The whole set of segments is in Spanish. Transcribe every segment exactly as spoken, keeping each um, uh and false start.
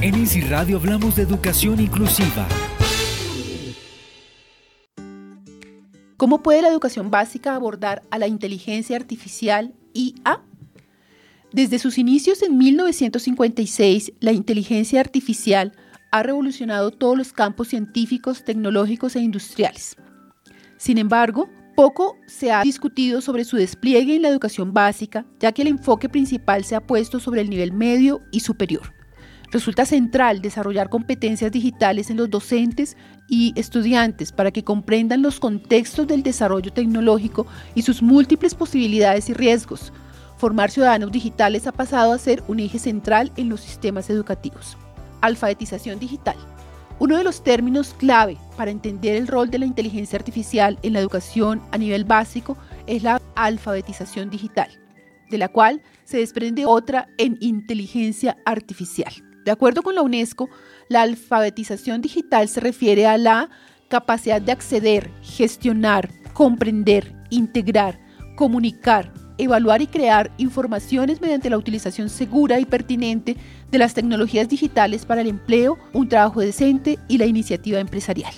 En Easy Radio hablamos de educación inclusiva. ¿Cómo puede la educación básica abordar a la inteligencia artificial I A? Desde sus inicios en mil novecientos cincuenta y seis, la inteligencia artificial ha revolucionado todos los campos científicos, tecnológicos e industriales. Sin embargo, poco se ha discutido sobre su despliegue en la educación básica, ya que el enfoque principal se ha puesto sobre el nivel medio y superior. Resulta central desarrollar competencias digitales en los docentes y estudiantes para que comprendan los contextos del desarrollo tecnológico y sus múltiples posibilidades y riesgos. Formar ciudadanos digitales ha pasado a ser un eje central en los sistemas educativos. Alfabetización digital. Uno de los términos clave para entender el rol de la inteligencia artificial en la educación a nivel básico es la alfabetización digital, de la cual se desprende otra en inteligencia artificial. De acuerdo con la UNESCO, la alfabetización digital se refiere a la capacidad de acceder, gestionar, comprender, integrar, comunicar, evaluar y crear informaciones mediante la utilización segura y pertinente de las tecnologías digitales para el empleo, un trabajo decente y la iniciativa empresarial.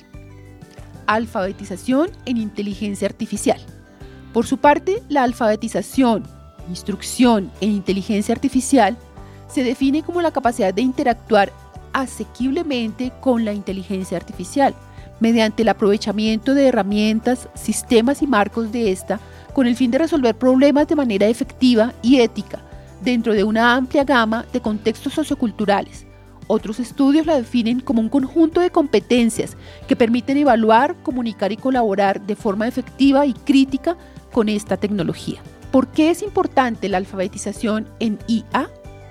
Alfabetización en inteligencia artificial. Por su parte, la alfabetización, instrucción en inteligencia artificial, se define como la capacidad de interactuar asequiblemente con la inteligencia artificial, mediante el aprovechamiento de herramientas, sistemas y marcos de esta, con el fin de resolver problemas de manera efectiva y ética, dentro de una amplia gama de contextos socioculturales. Otros estudios la definen como un conjunto de competencias que permiten evaluar, comunicar y colaborar de forma efectiva y crítica con esta tecnología. ¿Por qué es importante la alfabetización en I A?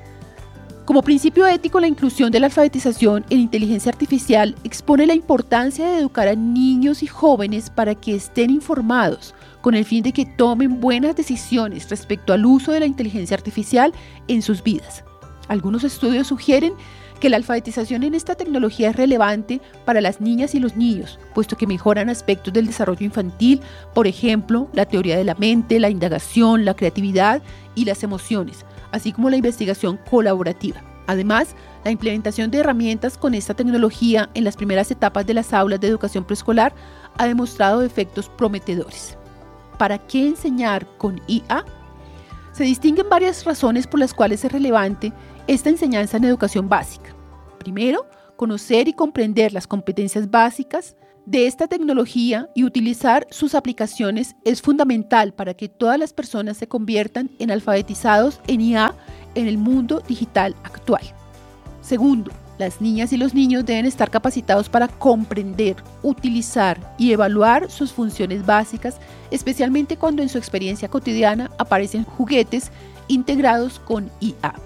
Como principio ético, la inclusión de la alfabetización en inteligencia artificial expone la importancia de educar a niños y jóvenes para que estén informados, con el fin de que tomen buenas decisiones respecto al uso de la inteligencia artificial en sus vidas. Algunos estudios sugieren que la alfabetización en esta tecnología es relevante para las niñas y los niños, puesto que mejoran aspectos del desarrollo infantil, por ejemplo, la teoría de la mente, la indagación, la creatividad y las emociones, así como la investigación colaborativa. Además, la implementación de herramientas con esta tecnología en las primeras etapas de las aulas de educación preescolar ha demostrado efectos prometedores. ¿Para qué enseñar con I A? Se distinguen varias razones por las cuales es relevante esta enseñanza en educación básica. Primero, conocer y comprender las competencias básicas de esta tecnología y utilizar sus aplicaciones es fundamental para que todas las personas se conviertan en alfabetizados en I A en el mundo digital actual. Segundo, las niñas y los niños deben estar capacitados para comprender, utilizar y evaluar sus funciones básicas, especialmente cuando en su experiencia cotidiana aparecen juguetes integrados con I A.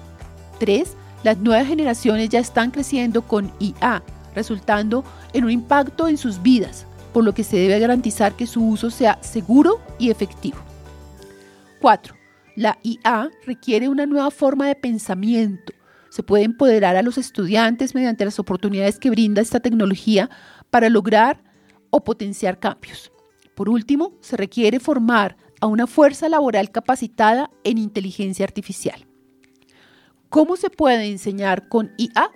Tres, las nuevas generaciones ya están creciendo con I A, resultando en un impacto en sus vidas, por lo que se debe garantizar que su uso sea seguro y efectivo. Cuatro, la I A requiere una nueva forma de pensamiento. Se puede empoderar a los estudiantes mediante las oportunidades que brinda esta tecnología para lograr o potenciar cambios. Por último, se requiere formar a una fuerza laboral capacitada en inteligencia artificial. ¿Cómo se puede enseñar con I A?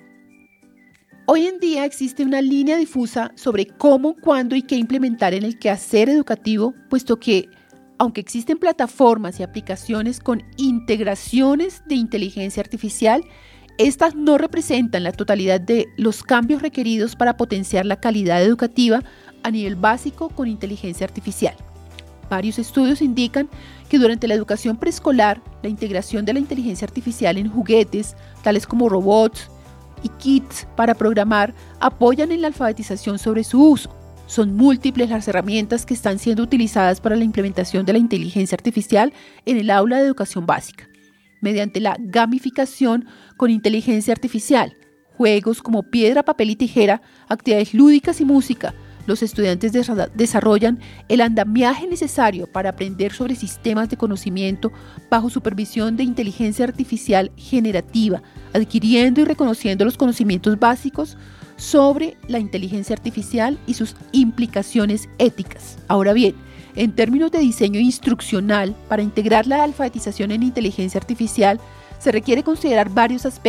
Hoy en día existe una línea difusa sobre cómo, cuándo y qué implementar en el quehacer educativo, puesto que, aunque existen plataformas y aplicaciones con integraciones de inteligencia artificial, estas no representan la totalidad de los cambios requeridos para potenciar la calidad educativa a nivel básico con inteligencia artificial. Varios estudios indican que durante la educación preescolar, la integración de la inteligencia artificial en juguetes, tales como robots y kits para programar, apoyan en la alfabetización sobre su uso. Son múltiples las herramientas que están siendo utilizadas para la implementación de la inteligencia artificial en el aula de educación básica, mediante la gamificación con inteligencia artificial, juegos como piedra, papel y tijera, actividades lúdicas y música. Los estudiantes desarrollan el andamiaje necesario para aprender sobre sistemas de conocimiento bajo supervisión de inteligencia artificial generativa, adquiriendo y reconociendo los conocimientos básicos sobre la inteligencia artificial y sus implicaciones éticas. Ahora bien, en términos de diseño instruccional, para integrar la alfabetización en inteligencia artificial, se requiere considerar varios aspectos.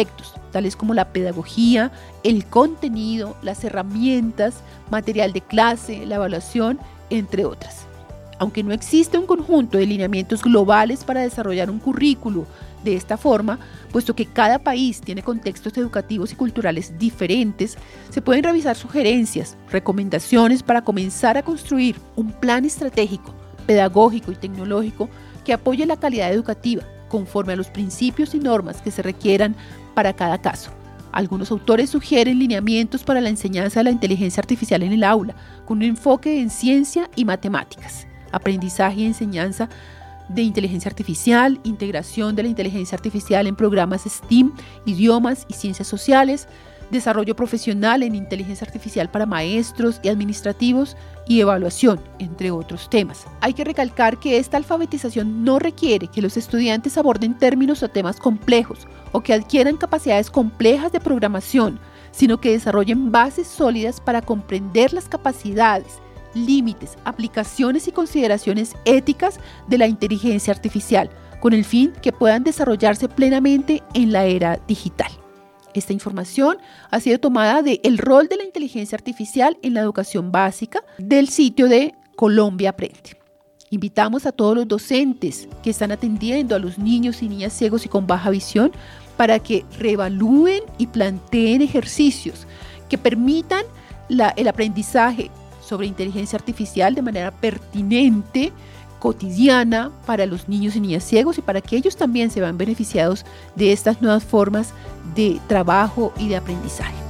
tales como la pedagogía, el contenido, las herramientas, material de clase, la evaluación, entre otras. Aunque no existe un conjunto de lineamientos globales para desarrollar un currículo de esta forma, puesto que cada país tiene contextos educativos y culturales diferentes, se pueden revisar sugerencias, recomendaciones para comenzar a construir un plan estratégico, pedagógico y tecnológico que apoye la calidad educativa conforme a los principios y normas que se requieran para cada caso. Algunos autores sugieren lineamientos para la enseñanza de la inteligencia artificial en el aula, con un enfoque en ciencia y matemáticas, aprendizaje y enseñanza de inteligencia artificial, integración de la inteligencia artificial en programas STEAM, idiomas y ciencias sociales, desarrollo profesional en inteligencia artificial para maestros y administrativos y evaluación, entre otros temas. Hay que recalcar que esta alfabetización no requiere que los estudiantes aborden términos o temas complejos o que adquieran capacidades complejas de programación, sino que desarrollen bases sólidas para comprender las capacidades, límites, aplicaciones y consideraciones éticas de la inteligencia artificial, con el fin que puedan desarrollarse plenamente en la era digital. Esta información ha sido tomada de El rol de la inteligencia artificial en la educación básica del sitio de Colombia Aprende. Invitamos a todos los docentes que están atendiendo a los niños y niñas ciegos y con baja visión para que reevalúen y planteen ejercicios que permitan la, el aprendizaje sobre inteligencia artificial de manera pertinente, cotidiana para los niños y niñas ciegos y para que ellos también se vean beneficiados de estas nuevas formas de trabajo y de aprendizaje.